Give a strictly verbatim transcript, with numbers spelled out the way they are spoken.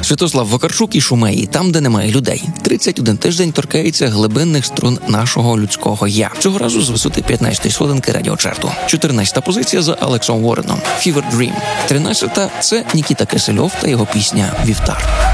Святослав Вакарчук і Шумеї, там, де немає людей. тридцять один тиждень торкається глибинних струн нашого людського «я». Цього разу з висоти п'ятнадцятої сходинки радіочарту. чотирнадцята позиція за Алексом Уорреном. Fever Dream. тринадцята – це Нікіта Кисельов та його пісня «Вівтар».